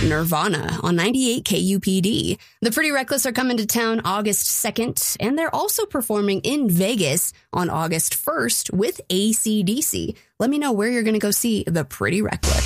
Nirvana on 98 KUPD. The Pretty Reckless are coming to town August 2nd, and they're also performing in Vegas on August 1st with AC/DC. Let me know where you're going to go see The Pretty Reckless.